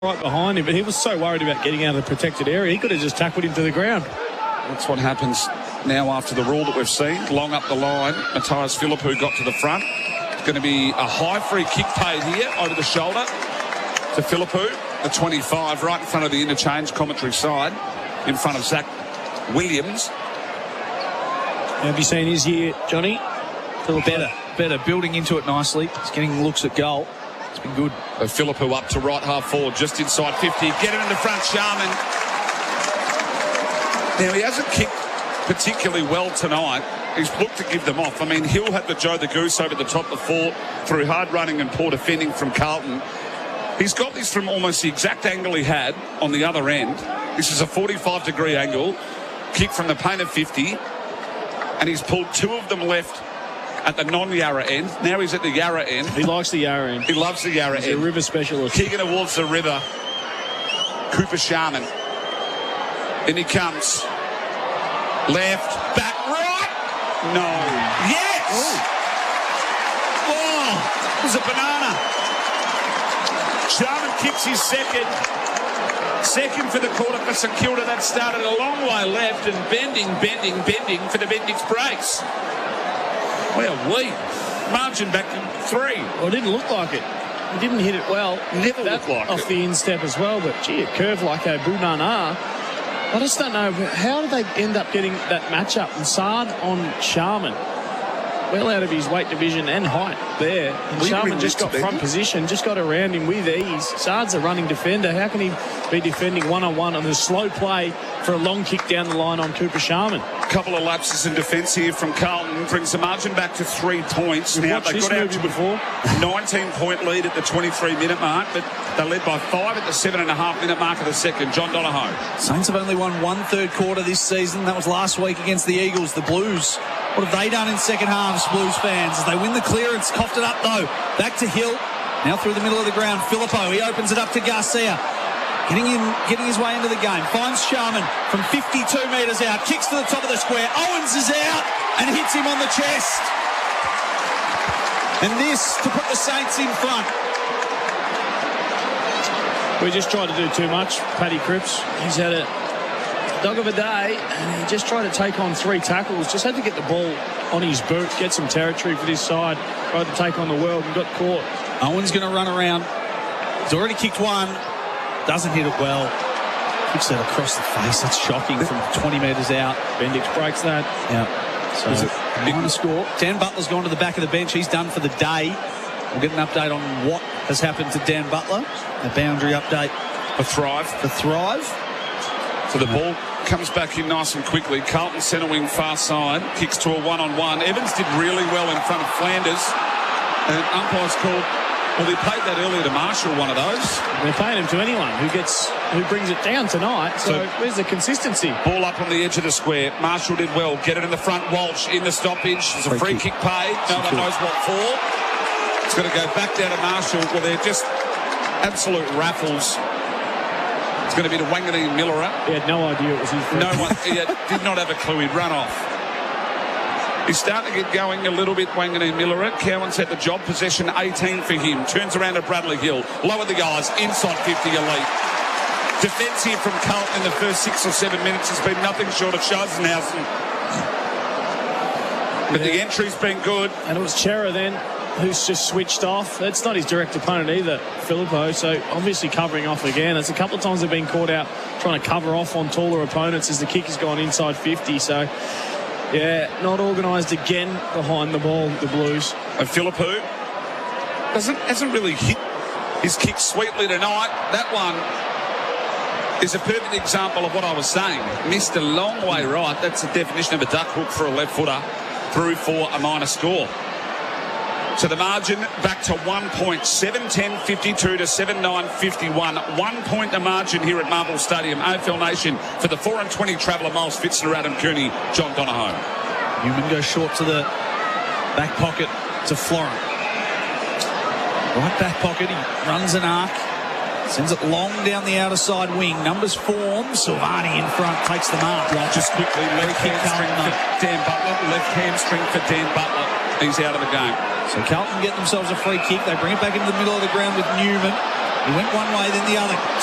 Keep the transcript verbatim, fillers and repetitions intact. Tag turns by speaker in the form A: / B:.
A: right behind him, but he was so worried about getting out of the protected area, he could have just tackled him to the ground.
B: That's what happens now after the rule that we've seen. Long up the line, Matthias Philippou got to the front. It's going to be a high free kick paid here over the shoulder to Philippou, the twenty-five, right in front of the interchange commentary side, in front of Zach Williams.
A: Have you seen his year, Johnny?
C: Philippou. Better, better, building into it nicely. He's getting looks at goal. It's been good.
B: So Philippou up to right half forward, just inside fifty. Get it in the front, Sharman. Now, he hasn't kicked particularly well tonight. He's looked to give them off. I mean, Hill had the Joe the Goose over the top of the four through hard running and poor defending from Carlton. He's got this from almost the exact angle he had on the other end. This is a forty-five degree angle. Kick from the paint of fifty. And he's pulled two of them left at the non-Yarra end. Now he's at the Yarra end.
A: He likes the Yarra end.
B: He loves the Yarra
A: He's
B: end.
A: a river specialist.
B: Kicking towards the river. Cooper Sharman. In he comes. Left, back, right. No. Yes! Oh, oh it was a banana. Sharman kicks his second. Second for the quarter for St Kilda. That started a long way left and bending, bending, bending for the Bendix brace. Well, we margin back to three.
A: Well, it didn't look like it. He didn't hit it well.
B: Never
A: that
B: looked like
A: off
B: it.
A: the instep as well, but gee, it curved like a bunana. I just don't know, how did they end up getting that matchup? And Saad on Sharman, well out of his weight division and height there. And
B: We
A: Sharman
B: really
A: just got
B: need to
A: front
B: be.
A: position, just got around him with ease. Saad's a running defender. How can he be defending one-on-one on a slow play for a long kick down the line on Cooper Sharman?
B: Couple of lapses in defence here from Carlton brings the margin back to three points.
A: We've
B: now
A: watched
B: they
A: this
B: got out
A: movie
B: to
A: before.
B: a nineteen point lead at the twenty-three minute mark, but they're led by five at the seven and a half minute mark of the second. John Donohoe.
C: Saints have only won one third quarter this season. That was last week against the Eagles. The Blues, what have they done in second halves, Blues fans? As they win the clearance, coughed it up though. Back to Hill. Now through the middle of the ground. Philippou, he opens it up to Garcia. Getting in, getting his way into the game. Finds Sharman from fifty-two metres out. Kicks to the top of the square. Owens is out and hits him on the chest. And this to put the Saints in front.
A: We just tried to do too much. Paddy Cripps, he's had a dog of a day, and he just tried to take on three tackles. Just had to get the ball on his boot, get some territory for this side. Tried to take on the world and got caught.
C: Owens going to run around. He's already kicked one. Doesn't hit it well. Kicks that across the face. That's shocking from twenty metres out.
A: Bendix breaks that.
C: Yeah. So
B: Is it
C: big on the score. Dan Butler's gone to the back of the bench. He's done for the day. We'll get an update on what has happened to Dan Butler. A boundary update
B: For Thrive.
C: for Thrive.
B: So the ball comes back in nice and quickly. Carlton centre wing far side. Kicks to a one-on-one. Evans did really well in front of Flanders. And umpire's called... Well, they played that earlier to Marshall, one of those.
A: They're playing him to anyone who gets who brings it down tonight. So,
B: So-
A: where's the consistency?
B: Ball up on the edge of the square. Marshall did well. Get it in the front. Walsh in the stoppage. There's a free,
C: Free
B: kick
C: kick.
B: paid. No one knows what for. It's got to go back down to Marshall. Well, they're just absolute raffles. It's going to be to Wanganeen Millera.
A: He had no idea it was his.
B: No one he had, did not have a clue. He'd run off. He's starting to get going a little bit, Wanganeen Millera. Cowan's had the job. Possession eighteen for him. Turns around to Bradley Hill. Lower the guys. Inside fifty elite. Defence here from Carlton in the first six or seven minutes has been nothing short of Schosenhausen. But the entry's been good.
A: And it was Chera then who's just switched off. That's not his direct opponent either, Philippou. So obviously covering off again. It's a couple of times they've been caught out trying to cover off on taller opponents as the kick has gone inside fifty. So, yeah, not organised again behind the ball, the Blues.
B: And Philippou doesn't hasn't really hit his kick sweetly tonight. That one is a perfect example of what I was saying. Missed a long way right. That's the definition of a duck hook for a left footer through for a minor score. So the margin back to one point, seven ten fifty-two to seven nine fifty-one. One point the margin here at Marvel Stadium. A F L Nation for the four and twenty traveller. Miles Fitzner, Adam Cooney, John Donohoe.
C: Newman goes short to the back pocket to Florent. Right back pocket. He runs an arc. Sends it long down the outer side wing. Numbers form. Silvani in front takes the mark.
B: Just quickly, left
C: kick
B: hamstring
C: Carlton,
B: for Dan Butler. Left hamstring for Dan Butler. He's out of the game.
C: So Carlton get themselves a free kick. They bring it back into the middle of the ground with Newman. He went one way, then the other.